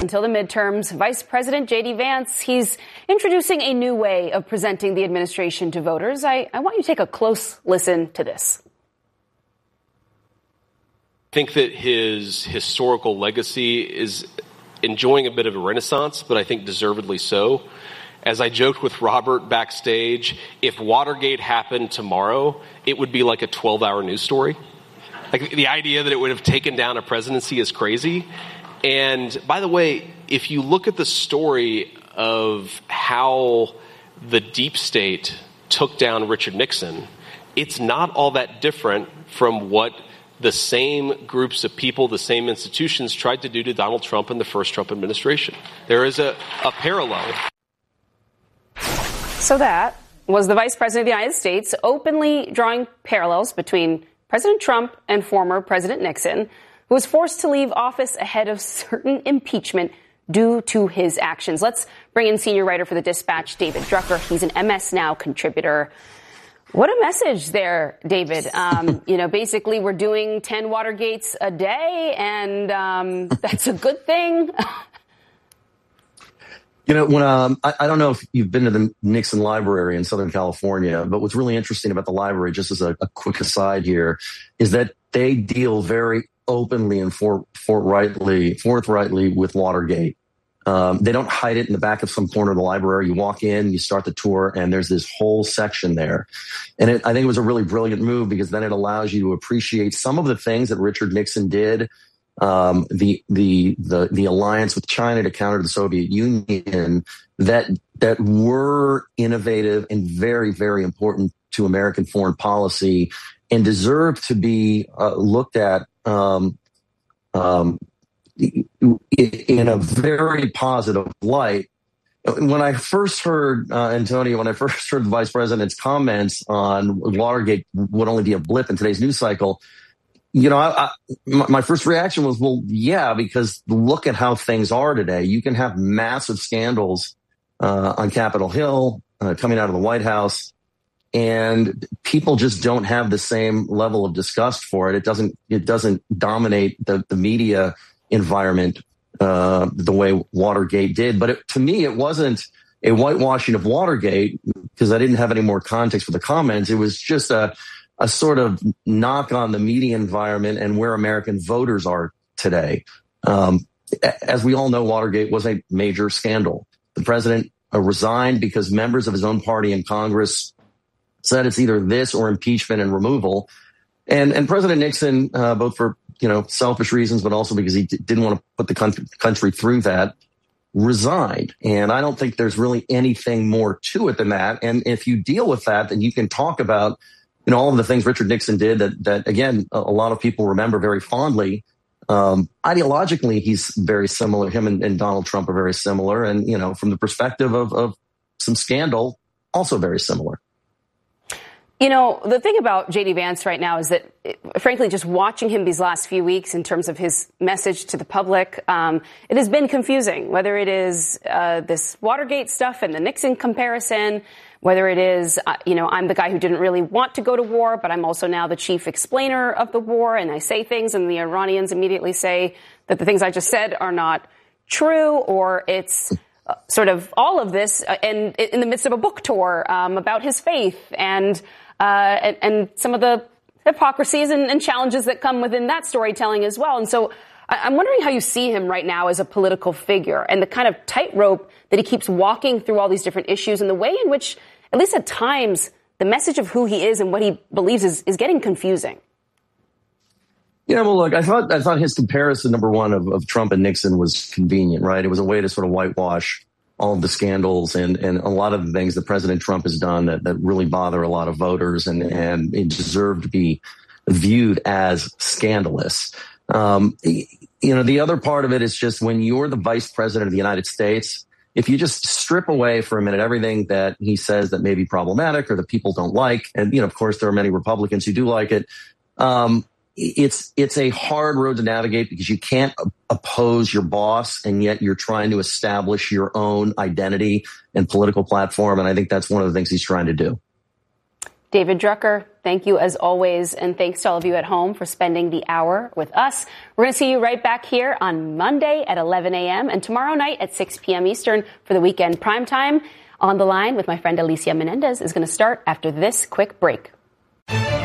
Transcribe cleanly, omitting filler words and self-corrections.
Until the midterms, Vice President J.D. Vance, he's introducing a new way of presenting the administration to voters. I want you to take a close listen to this. I think that his historical legacy is enjoying a bit of a renaissance, but I think deservedly so. As I joked with Robert backstage, if Watergate happened tomorrow, it would be like a 12-hour news story. Like, the idea that it would have taken down a presidency is crazy. And by the way, if you look at the story of how the deep state took down Richard Nixon, it's not all that different from what the same groups of people, the same institutions tried to do to Donald Trump in the first Trump administration. There is a parallel. So that was the Vice President of the United States openly drawing parallels between President Trump and former President Nixon, who was forced to leave office ahead of certain impeachment due to his actions. Let's bring in senior writer for the Dispatch, David Drucker. He's an MS Now contributor. What a message there, David. Basically we're doing 10 Watergates a day, and that's a good thing. When I don't know if you've been to the Nixon Library in Southern California, but what's really interesting about the library, just as a quick aside here, is that they deal very openly and forthrightly with Watergate. They don't hide it in the back of some corner of the library. You walk in, you start the tour, and there's this whole section there. And I think it was a really brilliant move, because then it allows you to appreciate some of the things that Richard Nixon did. The alliance with China to counter the Soviet Union that were innovative and very, very important to American foreign policy, and deserve to be looked at in a very positive light. When I first heard, Antonio, the vice president's comments on Watergate would only be a blip in today's news cycle, my first reaction was, well, yeah, because look at how things are today. You can have massive scandals on Capitol Hill, coming out of the White House, and people just don't have the same level of disgust for it. It doesn't dominate the media environment the way Watergate did. But to me, it wasn't a whitewashing of Watergate, because I didn't have any more context for the comments. It was just a sort of knock on the media environment and where American voters are today. As we all know, Watergate was a major scandal. The president resigned because members of his own party in Congress said it's either this or impeachment and removal. And President Nixon, both for selfish reasons, but also because he didn't want to put the country through that, resigned. And I don't think there's really anything more to it than that. And if you deal with that, then you can talk about all of the things Richard Nixon did that again, a lot of people remember very fondly. Ideologically, he's very similar. Him and Donald Trump are very similar. And, from the perspective of some scandal, also very similar. The thing about J.D. Vance right now is that, frankly, just watching him these last few weeks in terms of his message to the public, it has been confusing, whether it is this Watergate stuff and the Nixon comparison, whether it is, I'm the guy who didn't really want to go to war, but I'm also now the chief explainer of the war, and I say things and the Iranians immediately say that the things I just said are not true, or it's sort of all of this and in the midst of a book tour about his faith and some of the hypocrisies and challenges that come within that storytelling as well. And so I'm wondering how you see him right now as a political figure, and the kind of tightrope that he keeps walking through all these different issues, and the way in which, at least at times, the message of who he is and what he believes is getting confusing. Well, look, I thought his comparison, number one, of Trump and Nixon was convenient, right? It was a way to sort of whitewash all of the scandals and a lot of the things that President Trump has done that really bother a lot of voters and it deserve to be viewed as scandalous. The other part of it is just when you're the vice president of the United States, if you just strip away for a minute everything that he says that may be problematic or that people don't like, and, of course, there are many Republicans who do like it, it's a hard road to navigate because you can't oppose your boss, and yet you're trying to establish your own identity and political platform. And I think that's one of the things he's trying to do. David Drucker, thank you as always, and thanks to all of you at home for spending the hour with us. We're going to see you right back here on Monday at 11 a.m. and tomorrow night at 6 p.m. Eastern for the weekend primetime. On the Line with my friend Alicia Menendez is going to start after this quick break.